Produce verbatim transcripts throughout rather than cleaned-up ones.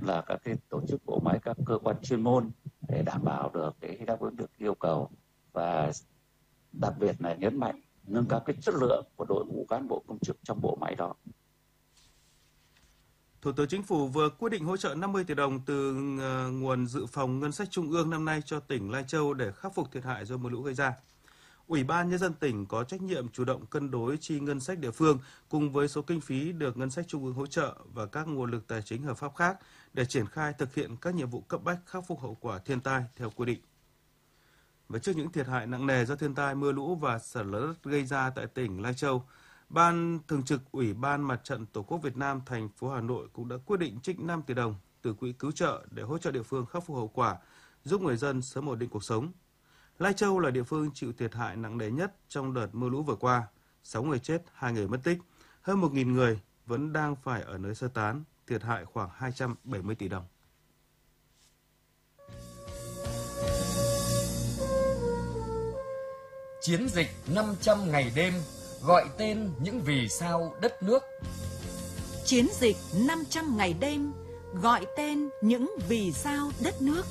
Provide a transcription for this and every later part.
là các cái tổ chức bộ máy, các cơ quan chuyên môn để đảm bảo được cái đáp ứng được yêu cầu, và đặc biệt là nhấn mạnh nâng cao cái chất lượng của đội ngũ cán bộ công chức trong bộ máy đó. Thủ tướng Chính phủ vừa quyết định hỗ trợ năm mươi tỷ đồng từ nguồn dự phòng ngân sách trung ương năm nay cho tỉnh Lai Châu để khắc phục thiệt hại do mưa lũ gây ra. Ủy ban Nhân dân tỉnh có trách nhiệm chủ động cân đối chi ngân sách địa phương cùng với số kinh phí được ngân sách trung ương hỗ trợ và các nguồn lực tài chính hợp pháp khác để triển khai thực hiện các nhiệm vụ cấp bách khắc phục hậu quả thiên tai theo quy định. Và trước những thiệt hại nặng nề do thiên tai, mưa lũ và sạt lở đất gây ra tại tỉnh Lai Châu, Ban Thường trực Ủy ban Mặt trận Tổ quốc Việt Nam thành phố Hà Nội cũng đã quyết định trích năm tỷ đồng từ quỹ cứu trợ để hỗ trợ địa phương khắc phục hậu quả, giúp người dân sớm ổn định cuộc sống. Lai Châu là địa phương chịu thiệt hại nặng nề nhất trong đợt mưa lũ vừa qua, sáu người chết, hai người mất tích, hơn một nghìn người vẫn đang phải ở nơi sơ tán, thiệt hại khoảng hai trăm bảy mươi tỷ đồng. Chiến dịch năm trăm ngày đêm, gọi tên những vì sao đất nước. Chiến dịch năm trăm ngày đêm, gọi tên những vì sao đất nước.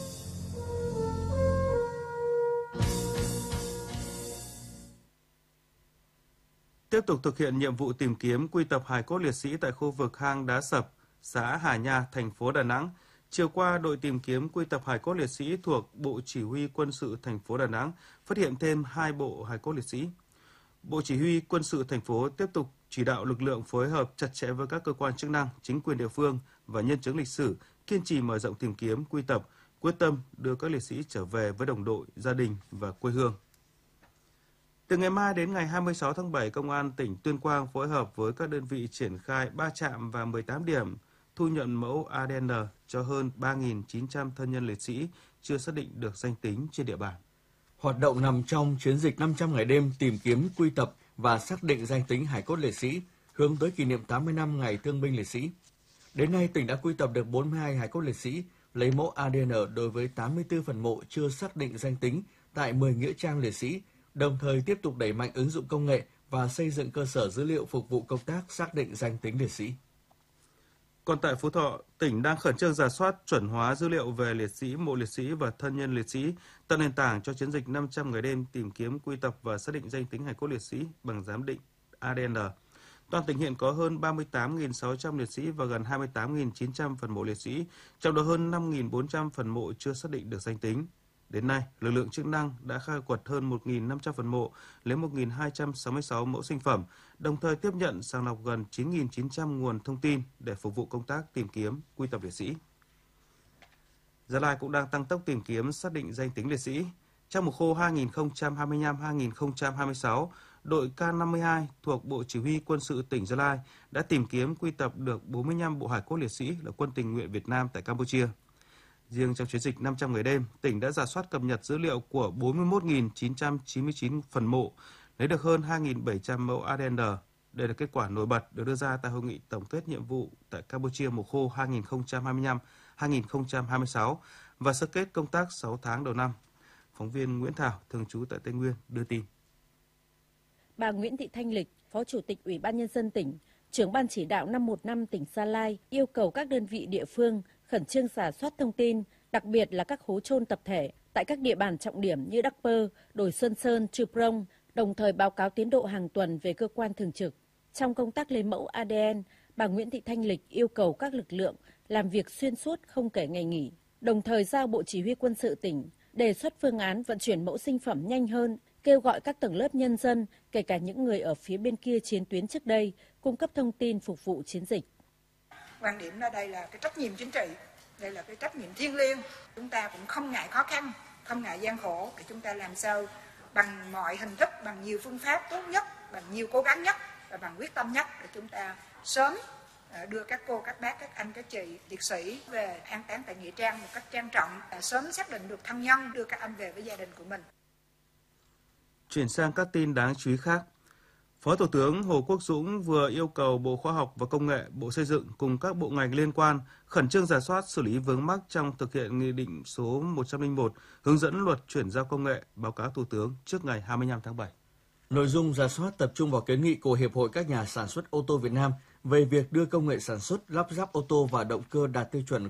Tiếp tục thực hiện nhiệm vụ tìm kiếm quy tập hài cốt liệt sĩ tại khu vực hang đá sập, xã Hà Nha, thành phố Đà Nẵng. Chiều qua, đội tìm kiếm quy tập hài cốt liệt sĩ thuộc Bộ Chỉ huy Quân sự thành phố Đà Nẵng phát hiện thêm hai bộ hài cốt liệt sĩ. Bộ Chỉ huy Quân sự thành phố tiếp tục chỉ đạo lực lượng phối hợp chặt chẽ với các cơ quan chức năng, chính quyền địa phương và nhân chứng lịch sử, kiên trì mở rộng tìm kiếm quy tập, quyết tâm đưa các liệt sĩ trở về với đồng đội, gia đình và quê hương. Từ ngày mai đến ngày hai mươi sáu tháng bảy, Công an tỉnh Tuyên Quang phối hợp với các đơn vị triển khai ba trạm và mười tám điểm thu nhận mẫu a đê en cho hơn ba nghìn chín trăm thân nhân liệt sĩ chưa xác định được danh tính trên địa bàn. Hoạt động nằm trong chiến dịch năm trăm ngày đêm tìm kiếm, quy tập và xác định danh tính hài cốt liệt sĩ, hướng tới kỷ niệm tám mươi năm ngày thương binh liệt sĩ. Đến nay, tỉnh đã quy tập được bốn mươi hai hài cốt liệt sĩ, lấy mẫu a đê en đối với tám mươi tư phần mộ chưa xác định danh tính tại mười nghĩa trang liệt sĩ, đồng thời tiếp tục đẩy mạnh ứng dụng công nghệ và xây dựng cơ sở dữ liệu phục vụ công tác xác định danh tính liệt sĩ. Còn tại Phú Thọ, tỉnh đang khẩn trương rà soát chuẩn hóa dữ liệu về liệt sĩ, mộ liệt sĩ và thân nhân liệt sĩ, tạo nền tảng cho chiến dịch năm trăm ngày đêm tìm kiếm, quy tập và xác định danh tính hài cốt liệt sĩ bằng giám định a đê en. Toàn tỉnh hiện có hơn ba mươi tám nghìn sáu trăm liệt sĩ và gần hai mươi tám nghìn chín trăm phần mộ liệt sĩ, trong đó hơn năm nghìn bốn trăm phần mộ chưa xác định được danh tính. Đến nay, lực lượng chức năng đã khai quật hơn một nghìn năm trăm phần mộ, lấy một nghìn hai trăm sáu mươi sáu mẫu sinh phẩm, đồng thời tiếp nhận sàng lọc gần chín nghìn chín trăm nguồn thông tin để phục vụ công tác tìm kiếm, quy tập liệt sĩ. Gia Lai cũng đang tăng tốc tìm kiếm xác định danh tính liệt sĩ. Trong mùa khô hai nghìn không trăm hai mươi lăm hai nghìn không trăm hai mươi sáu, đội K năm mươi hai thuộc Bộ Chỉ huy Quân sự tỉnh Gia Lai đã tìm kiếm quy tập được bốn mươi lăm bộ hài cốt liệt sĩ là quân tình nguyện Việt Nam tại Campuchia. Riêng trong chiến dịch năm trăm ngày đêm, tỉnh đã rà soát cập nhật dữ liệu của bốn mươi mốt nghìn chín trăm chín mươi chín phần mộ, lấy được hơn hai nghìn bảy trăm mẫu a đê en. Đây là kết quả nổi bật được đưa ra tại hội nghị tổng kết nhiệm vụ tại Campuchia mùa khô hai nghìn không trăm hai mươi lăm hai nghìn không trăm hai mươi sáu và sơ kết công tác sáu tháng đầu năm. Phóng viên Nguyễn Thảo, thường trú tại Tây Nguyên, đưa tin. Bà Nguyễn Thị Thanh Lịch, Phó Chủ tịch Ủy ban Nhân dân tỉnh, trưởng Ban chỉ đạo năm một năm tỉnh Gia Lai yêu cầu các đơn vị địa phương khẩn trương rà soát thông tin, đặc biệt là các hố chôn tập thể tại các địa bàn trọng điểm như Đắc Pơ, Đồi Xuân Sơn, Chư Prong, đồng thời báo cáo tiến độ hàng tuần về cơ quan thường trực. Trong công tác lấy mẫu a đê en, bà Nguyễn Thị Thanh Lịch yêu cầu các lực lượng làm việc xuyên suốt không kể ngày nghỉ, đồng thời giao Bộ Chỉ huy Quân sự tỉnh đề xuất phương án vận chuyển mẫu sinh phẩm nhanh hơn, kêu gọi các tầng lớp nhân dân, kể cả những người ở phía bên kia chiến tuyến trước đây, cung cấp thông tin phục vụ chiến dịch. Quan điểm ở đây là cái trách nhiệm chính trị, đây là cái trách nhiệm thiêng liêng. Chúng ta cũng không ngại khó khăn, không ngại gian khổ để chúng ta làm sao bằng mọi hình thức, bằng nhiều phương pháp tốt nhất, bằng nhiều cố gắng nhất và bằng quyết tâm nhất để chúng ta sớm đưa các cô, các bác, các anh, các chị liệt sĩ về an táng tại nghĩa trang một cách trang trọng, sớm xác định được thân nhân, đưa các anh về với gia đình của mình. Chuyển sang các tin đáng chú ý khác. Phó Thủ tướng Hồ Quốc Dũng vừa yêu cầu Bộ Khoa học và Công nghệ, Bộ Xây dựng cùng các bộ ngành liên quan khẩn trương rà soát xử lý vướng mắc trong thực hiện Nghị định số một trăm lẻ một hướng dẫn luật chuyển giao công nghệ, báo cáo Thủ tướng trước ngày hai mươi lăm tháng bảy. Nội dung rà soát tập trung vào kiến nghị của Hiệp hội các nhà sản xuất ô tô Việt Nam về việc đưa công nghệ sản xuất, lắp ráp ô tô và động cơ đạt tiêu chuẩn